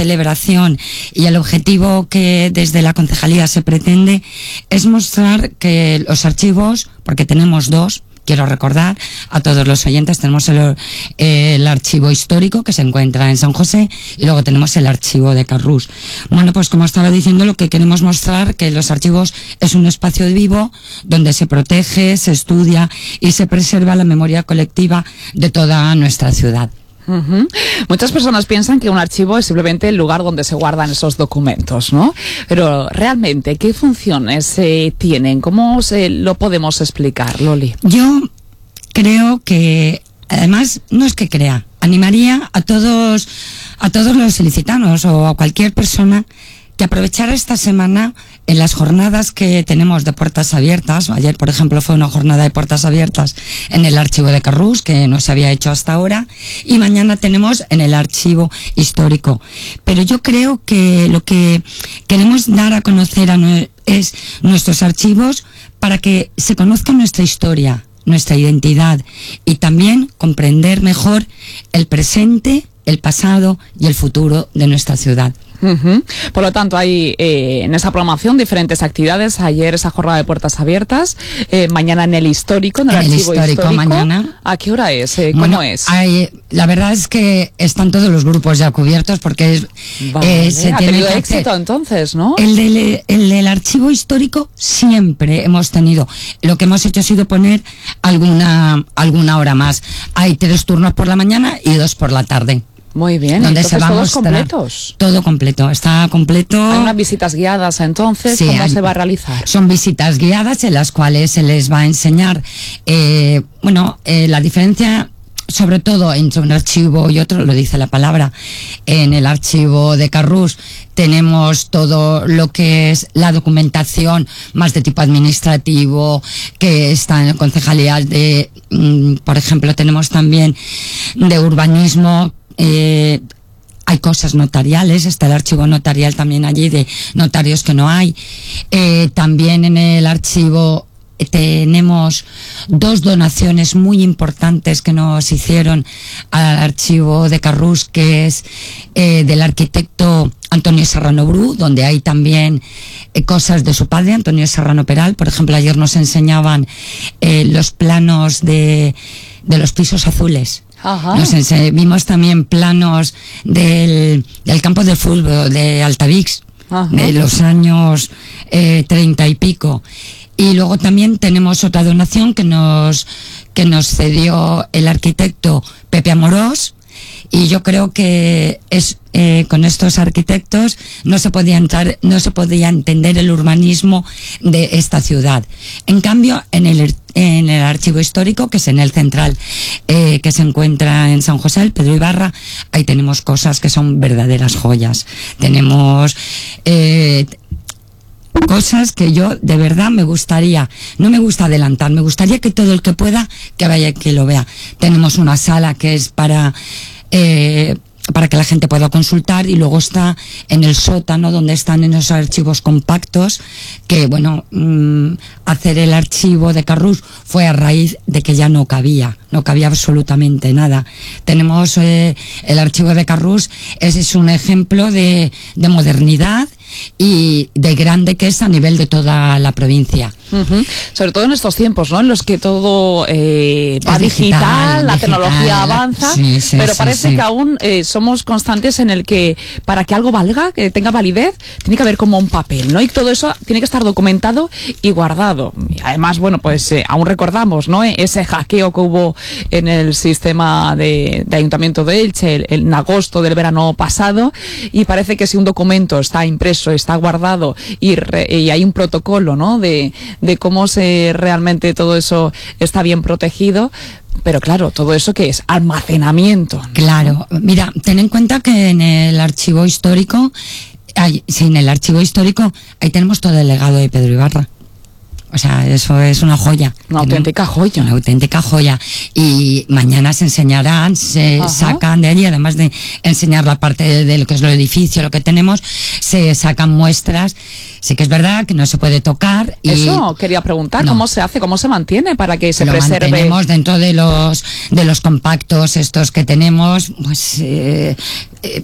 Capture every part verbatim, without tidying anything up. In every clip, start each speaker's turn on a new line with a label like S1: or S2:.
S1: celebración y el objetivo que desde la concejalía se pretende es mostrar que los archivos, porque tenemos dos, quiero recordar a todos los oyentes, tenemos el, el archivo histórico que se encuentra en San José y luego tenemos el archivo de Carrús. Bueno, pues como estaba diciendo, lo que queremos mostrar que los archivos es un espacio vivo donde se protege, se estudia y se preserva la memoria colectiva de toda nuestra ciudad.
S2: Uh-huh. Muchas personas piensan que un archivo es simplemente el lugar donde se guardan esos documentos, ¿no? Pero realmente, ¿qué funciones eh, tienen? ¿Cómo se lo podemos explicar, Loli?
S1: Yo creo que, además, no es que crea, animaría a todos, a todos los ilicitanos o a cualquier persona que aprovechara esta semana en las jornadas que tenemos de puertas abiertas. Ayer, por ejemplo, fue una jornada de puertas abiertas en el archivo de Carrús, que no se había hecho hasta ahora, y mañana tenemos en el archivo histórico. Pero yo creo que lo que queremos dar a conocer a no, es nuestros archivos para que se conozca nuestra historia, nuestra identidad, y también comprender mejor el presente, el pasado y el futuro de nuestra ciudad.
S2: Uh-huh. Por lo tanto, hay eh, en esa programación diferentes actividades. Ayer esa jornada de puertas abiertas, eh, mañana en el histórico, en el,
S1: en el
S2: archivo
S1: histórico, histórico. Mañana.
S2: ¿A qué hora es? Eh, ¿Cómo
S1: bueno,
S2: es?
S1: Hay, la verdad es que están todos los grupos ya cubiertos porque es,
S2: vale,
S1: eh, se
S2: ha
S1: tiene
S2: tenido
S1: que
S2: éxito
S1: hacer.
S2: Entonces, ¿no?
S1: El del, el del archivo histórico siempre hemos tenido. Lo que hemos hecho ha sido poner alguna, alguna hora más. Hay tres turnos por la mañana y dos por la tarde.
S2: Muy bien,
S1: donde
S2: entonces
S1: se va a
S2: todos
S1: mostrar,
S2: completos.
S1: Todo completo, está completo.
S2: Hay unas visitas guiadas entonces,
S1: sí,
S2: ¿cómo
S1: hay,
S2: se va a realizar?
S1: Son visitas guiadas en las cuales se les va a enseñar, eh, bueno, eh, la diferencia sobre todo entre un archivo y otro, lo dice la palabra. En el archivo de Carrús tenemos todo lo que es la documentación más de tipo administrativo, que está en concejalías de, mm, por ejemplo, tenemos también de urbanismo. Eh, hay cosas notariales, está el archivo notarial también allí de notarios que no hay. Eh, también en el archivo tenemos dos donaciones muy importantes que nos hicieron al archivo de Carrús, que es eh, del arquitecto Antonio Serrano Bru, donde hay también eh, cosas de su padre, Antonio Serrano Peral. Por ejemplo, ayer nos enseñaban eh, los planos de, de los pisos azules.
S2: Ajá.
S1: Nos ense- vimos también planos del, del campo de fútbol de Altavix, Ajá. de los años eh, treinta y pico. Y luego también tenemos otra donación que nos que nos cedió el arquitecto Pepe Amorós, y yo creo que es eh, con estos arquitectos no se podía entrar, no se podía entender el urbanismo de esta ciudad. En cambio, en el en el archivo histórico, que es en el central, eh, que se encuentra en San José, el Pedro Ibarra, ahí tenemos cosas que son verdaderas joyas. Tenemos eh, cosas que yo de verdad me gustaría, no me gusta adelantar, me gustaría que todo el que pueda que vaya y que lo vea. Tenemos una sala que es para eh, para que la gente pueda consultar, y luego está en el sótano donde están en esos archivos compactos, que bueno, mmm, hacer el archivo de Carrús fue a raíz de que ya no cabía, no cabía absolutamente nada. Tenemos eh, el archivo de Carrús, ese es un ejemplo de, de modernidad y de grande que es a nivel de toda la provincia.
S2: Uh-huh. Sobre todo en estos tiempos, ¿no? En los que todo eh, va digital, digital, la digital, tecnología avanza,
S1: sí, sí,
S2: pero
S1: sí,
S2: parece
S1: sí.
S2: que aún eh, somos constantes en el que para que algo valga, que tenga validez, tiene que haber como un papel, ¿no? Y todo eso tiene que estar documentado y guardado. Y además, bueno, pues eh, aún recordamos, ¿no? Ese hackeo que hubo en el sistema de, de Ayuntamiento de Elche el, el, en agosto del verano pasado, y parece que si un documento está impreso, está guardado y, re, y hay un protocolo, ¿no? De, de cómo se realmente todo eso está bien protegido. Pero claro, todo eso que es almacenamiento, ¿no?
S1: Claro, mira, ten en cuenta que en el archivo histórico, hay, sí, en el archivo histórico, ahí tenemos todo el legado de Pedro Ibarra. O sea, eso es una joya.
S2: Una auténtica joya.
S1: Una auténtica joya. Y mañana se enseñarán, se Ajá. sacan de allí, además de enseñar la parte de, de lo que es el edificio, lo que tenemos, se sacan muestras. Sí que es verdad que no se puede tocar. Y
S2: eso quería preguntar, no. ¿Cómo se hace, cómo se mantiene para que se
S1: lo
S2: preserve?
S1: Lo mantenemos dentro de los, de los compactos estos que tenemos, pues... Eh, eh,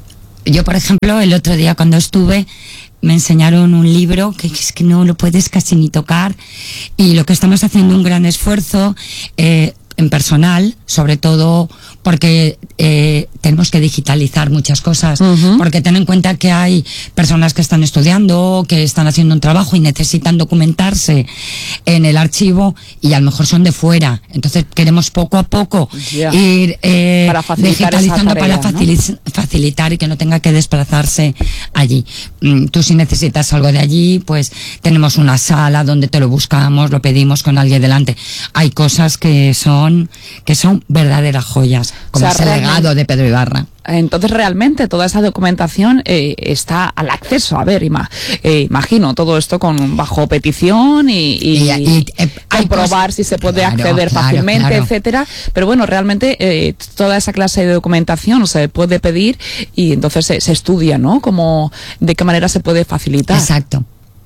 S1: yo, por ejemplo, el otro día cuando estuve, me enseñaron un libro que es que no lo puedes casi ni tocar, y lo que estamos haciendo un gran esfuerzo eh, en personal, sobre todo porque eh, tenemos que digitalizar muchas cosas, uh-huh. porque ten en cuenta que hay personas que están estudiando, que están haciendo un trabajo y necesitan documentarse en el archivo y a lo mejor son de fuera, entonces queremos poco a poco yeah. ir eh,
S2: para
S1: digitalizando
S2: tarea,
S1: para facil- ¿no? facilitar y que no tenga que desplazarse allí. Mm, tú si necesitas algo de allí, pues tenemos una sala donde te lo buscamos, lo pedimos con alguien delante. Hay cosas que son que son verdaderas joyas, como o sea, ese legado de Pedro Ibarra.
S2: Entonces realmente toda esa documentación eh, está al acceso. A ver, ima, eh, imagino todo esto con bajo petición y, y, y, y eh, comprobar cosas, si se puede claro, acceder claro, fácilmente, claro. etcétera. Pero bueno, realmente eh, toda esa clase de documentación se puede pedir y entonces se, se estudia, ¿no? Como de qué manera se puede facilitar.
S1: Exacto.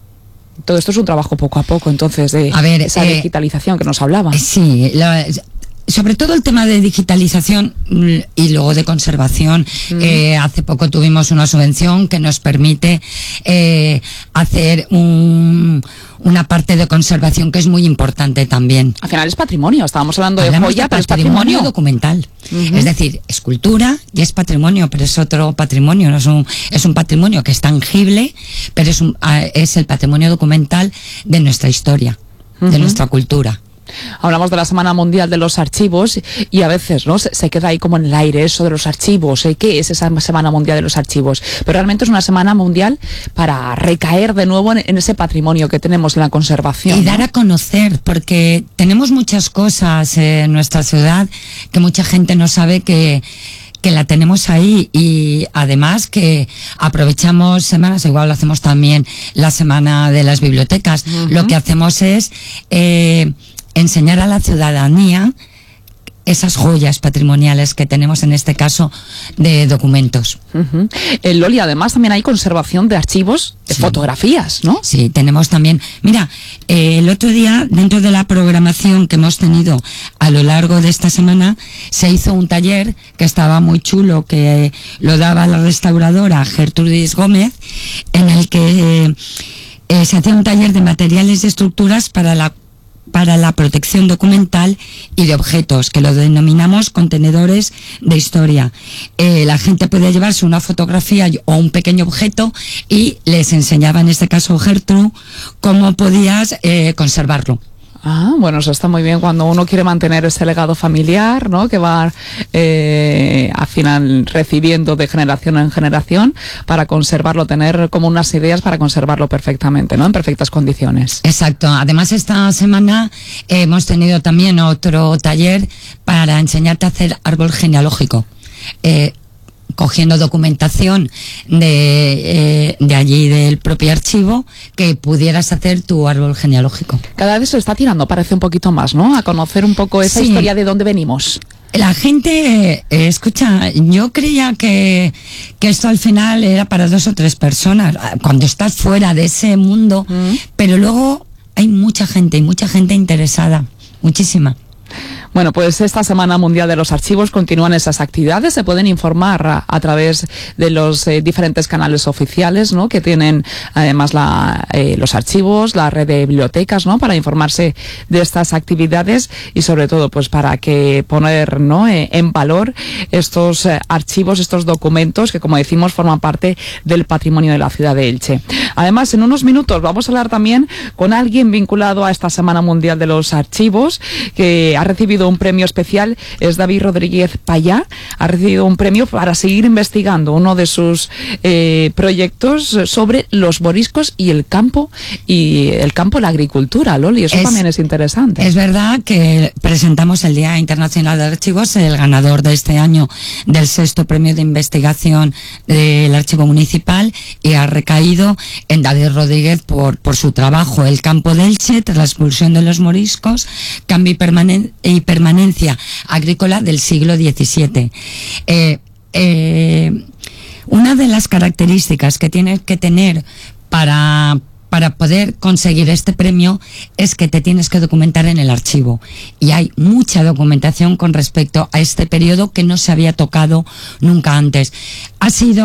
S2: Todo esto es un trabajo poco a poco, entonces, de a ver, esa eh, digitalización que nos hablaba.
S1: Sí, lo, sobre todo el tema de digitalización y luego de conservación. Mm. Eh, hace poco tuvimos una subvención que nos permite eh, hacer un, una parte de conservación que es muy importante también.
S2: Al final es patrimonio, estábamos hablando de
S1: Hablamos
S2: joya,
S1: de
S2: pero es
S1: patrimonio,
S2: patrimonio
S1: documental.
S2: Uh-huh.
S1: Es decir, es cultura y es patrimonio, pero es otro patrimonio, no es un, es un patrimonio que es tangible, pero es, un, es el patrimonio documental de nuestra historia, uh-huh. de nuestra cultura.
S2: Hablamos de la Semana Mundial de los Archivos y a veces no se, se queda ahí como en el aire eso de los archivos, ¿eh? ¿Qué es esa Semana Mundial de los Archivos? Pero realmente es una semana mundial para recaer de nuevo en, en ese patrimonio que tenemos en la conservación.
S1: Y
S2: ¿no?
S1: dar a conocer, porque tenemos muchas cosas en nuestra ciudad que mucha gente no sabe que que la tenemos ahí, y además que aprovechamos semanas, igual lo hacemos también la Semana de las Bibliotecas. Uh-huh. Lo que hacemos es eh, enseñar a la ciudadanía esas joyas patrimoniales que tenemos, en este caso de documentos.
S2: Uh-huh. En Loli, además también hay conservación de archivos, de sí. fotografías, ¿no?
S1: Sí, tenemos también. Mira, eh, el otro día, dentro de la programación que hemos tenido a lo largo de esta semana, se hizo un taller que estaba muy chulo, que eh, lo daba la restauradora Gertrudis Gómez, en el que eh, eh, se hacía un taller de materiales y estructuras para la para la protección documental y de objetos, que lo denominamos contenedores de historia. Eh, la gente podía llevarse una fotografía o un pequeño objeto y les enseñaba, en este caso Gertrude, cómo podías eh, conservarlo.
S2: Ah, bueno, eso está muy bien cuando uno quiere mantener ese legado familiar, ¿no? Que va eh, al final recibiendo de generación en generación para conservarlo, tener como unas ideas para conservarlo perfectamente, ¿no? En perfectas condiciones.
S1: Exacto. Además, esta semana eh, hemos tenido también otro taller para enseñarte a hacer árbol genealógico. Eh, cogiendo documentación de, eh, de allí del propio archivo, que pudieras hacer tu árbol genealógico.
S2: Cada vez se está tirando, parece un poquito más, ¿no? A conocer un poco esa sí. historia de dónde venimos.
S1: La gente, eh, escucha, yo creía que, que esto al final era para dos o tres personas, cuando estás fuera de ese mundo, mm. pero luego hay mucha gente, y mucha gente interesada, muchísima.
S2: Bueno, pues esta Semana Mundial de los Archivos continúan esas actividades. Se pueden informar a, a través de los eh, diferentes canales oficiales, ¿no? Que tienen además la, eh, los archivos, la red de bibliotecas, ¿no? Para informarse de estas actividades y sobre todo, pues para que poner, ¿no? Eh, en valor estos eh, archivos, estos documentos que, como decimos, forman parte del patrimonio de la ciudad de Elche. Además, en unos minutos vamos a hablar también con alguien vinculado a esta Semana Mundial de los Archivos, que ha recibido un premio especial. Es David Rodríguez Payá. Ha recibido un premio para seguir investigando uno de sus eh, proyectos sobre los moriscos y el campo, y el campo, la agricultura, Loli. Eso es, también es interesante.
S1: Es verdad que presentamos el Día Internacional de Archivos, el ganador de este año del sexto premio de investigación del Archivo Municipal, y ha recaído en David Rodríguez por, por su trabajo, el campo de Elche tras la expulsión de los moriscos, cambio y, permanen y permanencia agrícola del siglo diecisiete. Eh, eh, una de las características que tienes que tener para para poder conseguir este premio es que te tienes que documentar en el archivo, y hay mucha documentación con respecto a este periodo que no se había tocado nunca antes. Ha sido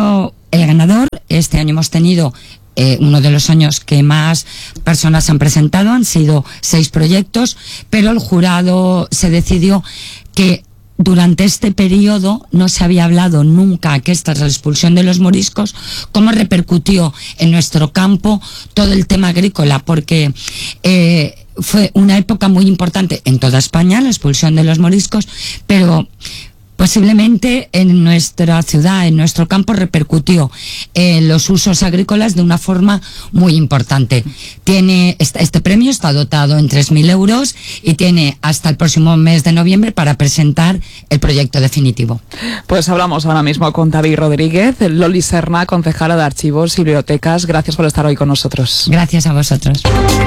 S1: el ganador. Este año hemos tenido eh, uno de los años que más personas han presentado, han sido seis proyectos, pero el jurado se decidió que durante este periodo no se había hablado nunca, que esta es la expulsión de los moriscos, cómo repercutió en nuestro campo todo el tema agrícola, porque eh, fue una época muy importante en toda España, la expulsión de los moriscos, pero posiblemente en nuestra ciudad, en nuestro campo, repercutió en los usos agrícolas de una forma muy importante. Tiene este, este premio está dotado en tres mil euros y tiene hasta el próximo mes de noviembre para presentar el proyecto definitivo.
S2: Pues hablamos ahora mismo con David Rodríguez, Loli Serna, concejala de Archivos y Bibliotecas. Gracias por estar hoy con nosotros.
S1: Gracias a vosotros.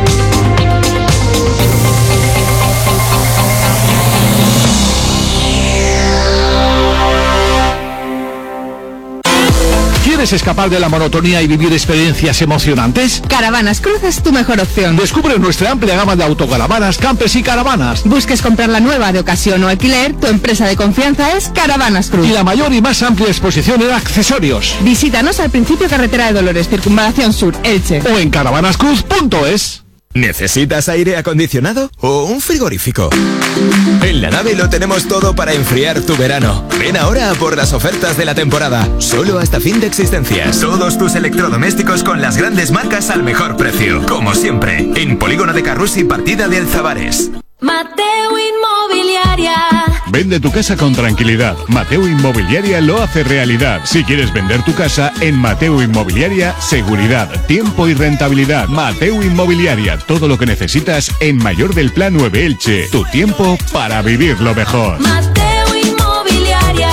S3: ¿Quieres escapar de la monotonía y vivir experiencias emocionantes?
S4: Caravanas Cruz es tu mejor opción.
S3: Descubre nuestra amplia gama de autocaravanas, campers y caravanas.
S4: Busques comprar la nueva de ocasión o alquiler, tu empresa de confianza es Caravanas Cruz.
S3: Y la mayor y más amplia exposición en accesorios.
S4: Visítanos al principio Carretera de Dolores, Circunvalación Sur, Elche.
S3: O en caravanas cruz punto es.
S5: ¿Necesitas aire acondicionado o un frigorífico? En La Nave lo tenemos todo para enfriar tu verano. Ven ahora a por las ofertas de la temporada, solo hasta fin de existencias. Todos tus electrodomésticos con las grandes marcas al mejor precio. Como siempre, en Polígono de Carrús y Partida de Alzabares.
S6: Mateo Inmobiliaria.
S7: Vende tu casa con tranquilidad. Mateo Inmobiliaria lo hace realidad. Si quieres vender tu casa, en Mateo Inmobiliaria, seguridad, tiempo y rentabilidad. Mateo Inmobiliaria, todo lo que necesitas en Mayor del Plan nueve Elche. Tu tiempo para vivirlo mejor.
S6: Mateo Inmobiliaria.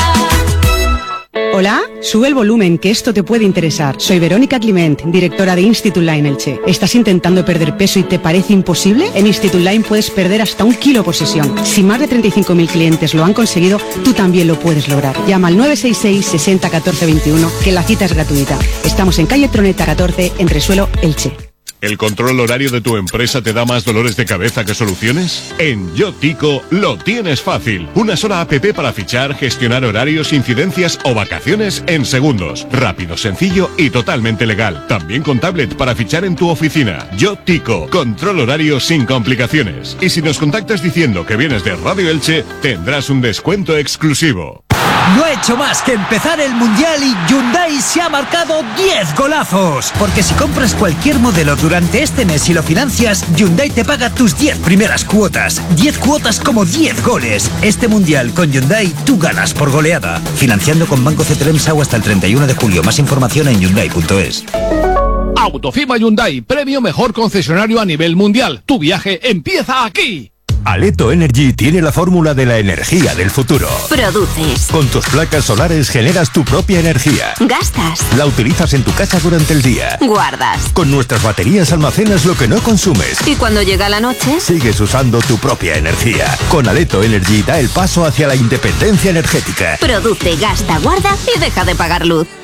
S8: Hola, sube el volumen, que esto te puede interesar. Soy Verónica Climent, directora de Institut Line Elche. ¿Estás intentando perder peso y te parece imposible? En Institut Line puedes perder hasta un kilo por sesión. Si más de treinta y cinco mil clientes lo han conseguido, tú también lo puedes lograr. Llama al nueve seis seis, sesenta, catorce, veintiuno, que la cita es gratuita. Estamos en calle Troneta catorce, en Resuelo, Elche.
S7: ¿El control horario de tu empresa te da más dolores de cabeza que soluciones? En Yotico lo tienes fácil. Una sola app para fichar, gestionar horarios, incidencias o vacaciones en segundos. Rápido, sencillo y totalmente legal. También con tablet para fichar en tu oficina. Yotico, control horario sin complicaciones. Y si nos contactas diciendo que vienes de Radio Elche, tendrás un descuento exclusivo.
S9: No ha hecho más que empezar el Mundial y Hyundai se ha marcado diez golazos. Porque si compras cualquier modelo durante este mes y lo financias, Hyundai te paga tus diez primeras cuotas. diez cuotas como diez goles. Este Mundial con Hyundai tú ganas por goleada. Financiando con Banco Cetremsau hasta el treinta y uno de julio. Más información en Hyundai punto es.
S3: Autofima Hyundai, premio mejor concesionario a nivel mundial. Tu viaje empieza aquí.
S10: Aleto Energy tiene la fórmula de la energía del futuro.
S11: Produces.
S10: Con tus placas solares generas tu propia energía.
S11: Gastas.
S10: La utilizas en tu casa durante el día.
S11: Guardas.
S10: Con nuestras baterías almacenas lo que no consumes.
S11: Y cuando llega la noche,
S10: sigues usando tu propia energía. Con Aleto Energy da el paso hacia la independencia energética.
S11: Produce, gasta, guarda y deja de pagar luz.